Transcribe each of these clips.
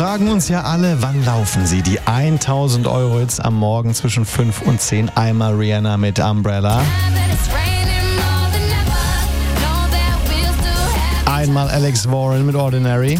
fragen uns ja alle, wann laufen sie? Die 1000 Euro jetzt am Morgen zwischen 5 und 10. Einmal Rihanna mit Umbrella. Einmal Alex Warren mit Ordinary.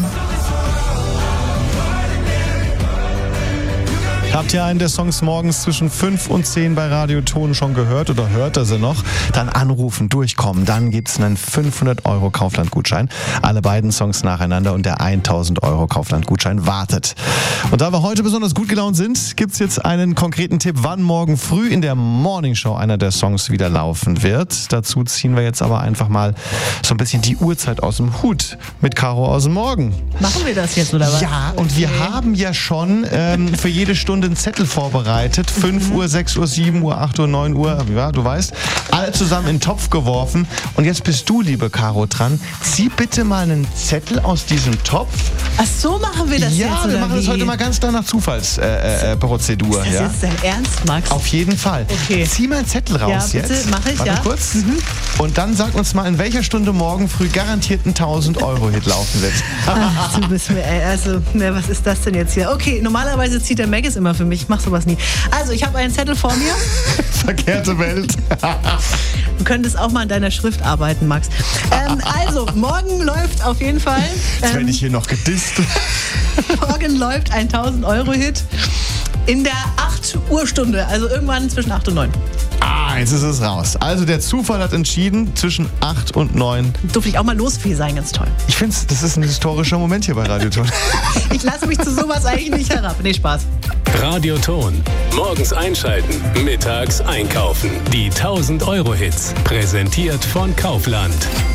Habt ihr einen der Songs morgens zwischen 5 und 10 bei Radio Ton schon gehört oder hört ihr sie noch? Dann anrufen, durchkommen. Dann gibt's einen 500 Euro Kaufland-Gutschein. Alle beiden Songs nacheinander und der 1000 Euro Kaufland-Gutschein wartet. Und da wir heute besonders gut gelaunt sind, gibt's jetzt einen konkreten Tipp, wann morgen früh in der Morningshow einer der Songs wieder laufen wird. Dazu ziehen wir jetzt aber einfach mal so ein bisschen die Uhrzeit aus dem Hut mit Caro aus dem Morgen. Machen wir das jetzt, oder was? Ja, und wir haben ja schon für jede Stunde einen Zettel vorbereitet. 5 Uhr, 6 Uhr, 7 Uhr, 8 Uhr, 9 Uhr, ja, du weißt. Alle zusammen in den Topf geworfen. Und jetzt bist du, liebe Caro, dran. Zieh bitte mal einen Zettel aus diesem Topf. Ach so, machen wir das jetzt, Ja, wir machen das heute mal ganz nach Zufallsprozedur. Ist das jetzt dein Ernst, Max? Auf jeden Fall. Okay. Zieh mal einen Zettel raus ja, bitte, jetzt. Mach ich, Warte ja. kurz. Und dann sag uns mal, in welcher Stunde morgen früh garantiert ein 1000 Euro Hit laufen wird. Ach, du bist mir, was ist das denn jetzt hier? Okay, normalerweise zieht der Maggis immer für mich. Ich mach sowas nie. Also, ich habe einen Zettel vor mir. Verkehrte Welt. Du könntest auch mal an deiner Schrift arbeiten, Max. Also, morgen läuft auf jeden Fall. Jetzt werde ich hier noch gedisst. Morgen läuft ein 1000 Euro Hit in der 8 Uhr Stunde. Also irgendwann zwischen 8 und 9. Jetzt ist es raus. Also der Zufall hat entschieden zwischen 8 und 9. Durfte ich auch mal Losfee sein, ganz toll. Ich finde, das ist ein historischer Moment hier bei Radio Ton. Ich lasse mich zu sowas eigentlich nicht herab. Nee, Spaß. Radio Ton. Morgens einschalten, mittags einkaufen. Die 1000 Euro Hits. Präsentiert von Kaufland.